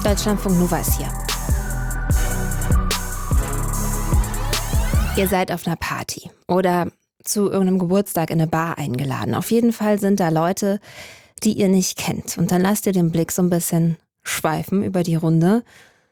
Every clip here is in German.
Deutschlandfunk Nova ist hier. Ihr seid auf einer Party oder zu irgendeinem Geburtstag in eine Bar eingeladen. Auf jeden Fall sind da Leute, die ihr nicht kennt. Und dann lasst ihr den Blick so ein bisschen schweifen über die Runde.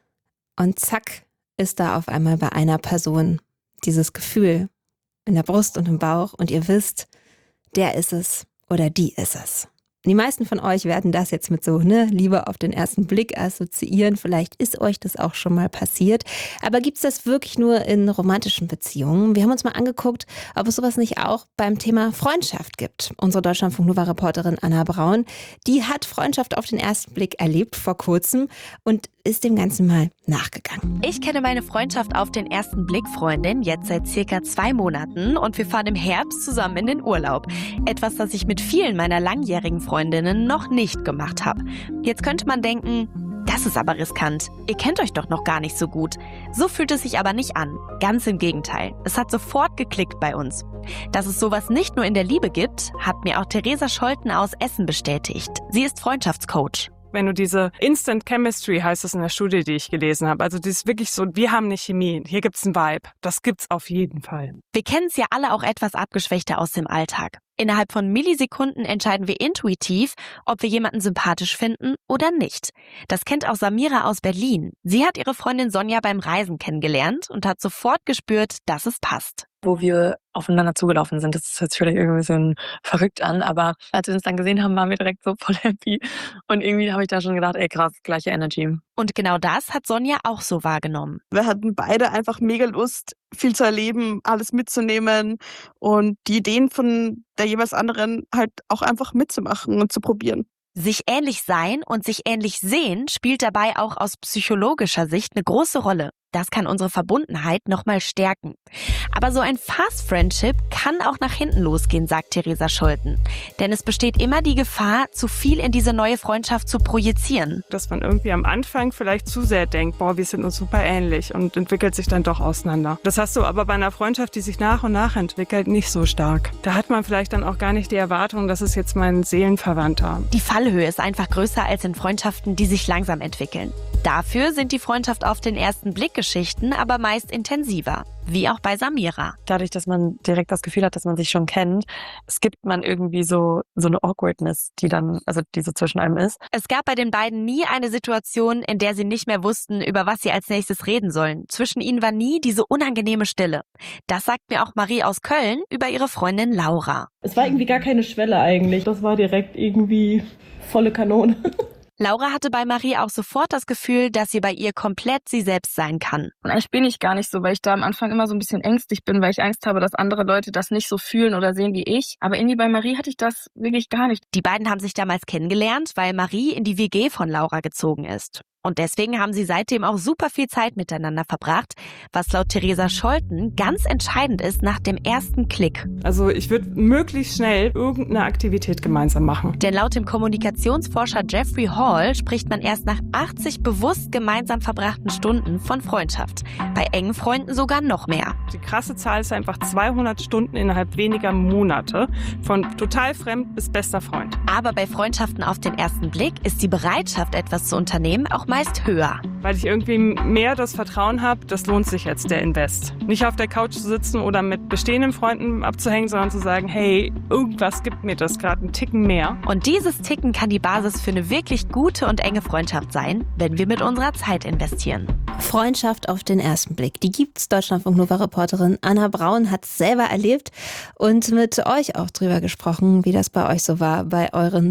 Und zack, ist da auf einmal bei einer Person dieses Gefühl in der Brust und im Bauch. Und ihr wisst, der ist es oder die ist es. Die meisten von euch werden das jetzt mit so, Liebe auf den ersten Blick assoziieren. Vielleicht ist euch das auch schon mal passiert. Aber gibt es das wirklich nur in romantischen Beziehungen? Wir haben uns mal angeguckt, ob es sowas nicht auch beim Thema Freundschaft gibt. Unsere Deutschlandfunk-Nova-Reporterin Anna Braun, die hat Freundschaft auf den ersten Blick erlebt vor kurzem und ist dem Ganzen mal nachgegangen. Ich kenne meine Freundschaft auf den ersten Blick Freundin jetzt seit circa 2 Monaten und wir fahren im Herbst zusammen in den Urlaub. Etwas, das ich mit vielen meiner langjährigen Freundinnen noch nicht gemacht habe. Jetzt könnte man denken, das ist aber riskant. Ihr kennt euch doch noch gar nicht so gut. So fühlt es sich aber nicht an. Ganz im Gegenteil. Es hat sofort geklickt bei uns. Dass es sowas nicht nur in der Liebe gibt, hat mir auch Theresa Scholten aus Essen bestätigt. Sie ist Freundschaftscoach. Wenn du diese Instant Chemistry, heißt es in der Studie, die ich gelesen habe, also das ist wirklich so, wir haben eine Chemie, hier gibt's einen Vibe, das gibt's auf jeden Fall. Wir kennen es ja alle auch etwas abgeschwächter aus dem Alltag. Innerhalb von Millisekunden entscheiden wir intuitiv, ob wir jemanden sympathisch finden oder nicht. Das kennt auch Samira aus Berlin. Sie hat ihre Freundin Sonja beim Reisen kennengelernt und hat sofort gespürt, dass es passt. Wo wir aufeinander zugelaufen sind. Das hört sich vielleicht irgendwie so verrückt an, aber als wir uns dann gesehen haben, waren wir direkt so voll happy. Und irgendwie habe ich da schon gedacht, ey krass, gleiche Energy. Und genau das hat Sonja auch so wahrgenommen. Wir hatten beide einfach mega Lust, viel zu erleben, alles mitzunehmen und die Ideen von der jeweils anderen halt auch einfach mitzumachen und zu probieren. Sich ähnlich sein und sich ähnlich sehen spielt dabei auch aus psychologischer Sicht eine große Rolle. Das kann unsere Verbundenheit nochmal stärken. Aber so ein Fast Friendship kann auch nach hinten losgehen, sagt Theresa Scholten. Denn es besteht immer die Gefahr, zu viel in diese neue Freundschaft zu projizieren. Dass man irgendwie am Anfang vielleicht zu sehr denkt, wir sind uns super ähnlich und entwickelt sich dann doch auseinander. Das hast du aber bei einer Freundschaft, die sich nach und nach entwickelt, nicht so stark. Da hat man vielleicht dann auch gar nicht die Erwartung, das ist jetzt mein Seelenverwandter. Die Fallhöhe ist einfach größer als in Freundschaften, die sich langsam entwickeln. Dafür sind die Freundschaft auf den ersten Blick Geschichten aber meist intensiver, wie auch bei Samira. Dadurch, dass man direkt das Gefühl hat, dass man sich schon kennt, skippt man irgendwie so eine Awkwardness, die so zwischen einem ist. Es gab bei den beiden nie eine Situation, in der sie nicht mehr wussten, über was sie als nächstes reden sollen. Zwischen ihnen war nie diese unangenehme Stille. Das sagt mir auch Marie aus Köln über ihre Freundin Laura. Es war irgendwie gar keine Schwelle eigentlich. Das war direkt irgendwie volle Kanone. Laura hatte bei Marie auch sofort das Gefühl, dass sie bei ihr komplett sie selbst sein kann. Und eigentlich bin ich gar nicht so, weil ich da am Anfang immer so ein bisschen ängstlich bin, weil ich Angst habe, dass andere Leute das nicht so fühlen oder sehen wie ich. Aber irgendwie bei Marie hatte ich das wirklich gar nicht. Die beiden haben sich damals kennengelernt, weil Marie in die WG von Laura gezogen ist. Und deswegen haben sie seitdem auch super viel Zeit miteinander verbracht, was laut Theresa Scholten ganz entscheidend ist nach dem ersten Klick. Also ich würde möglichst schnell irgendeine Aktivität gemeinsam machen. Denn laut dem Kommunikationsforscher Jeffrey Hall spricht man erst nach 80 bewusst gemeinsam verbrachten Stunden von Freundschaft. Bei engen Freunden sogar noch mehr. Die krasse Zahl ist einfach 200 Stunden innerhalb weniger Monate. Von total fremd bis bester Freund. Aber bei Freundschaften auf den ersten Blick ist die Bereitschaft, etwas zu unternehmen, auch meist höher. Weil ich irgendwie mehr das Vertrauen habe, das lohnt sich jetzt, der Invest. Nicht auf der Couch zu sitzen oder mit bestehenden Freunden abzuhängen, sondern zu sagen, hey, irgendwas gibt mir das gerade einen Ticken mehr. Und dieses Ticken kann die Basis für eine wirklich gute und enge Freundschaft sein, wenn wir mit unserer Zeit investieren. Freundschaft auf den ersten Blick. Die gibt's. Deutschlandfunk-Nova-Reporterin Anna Braun hat es selber erlebt und mit euch auch drüber gesprochen, wie das bei euch so war, bei euren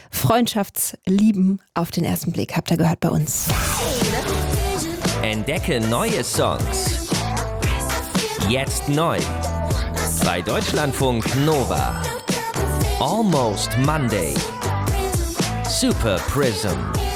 Freundschaftslieben auf den ersten Blick. Habt ihr gehört bei uns. Entdecke neue Songs. Jetzt neu. Bei Deutschlandfunk Nova. Almost Monday. Super Prism.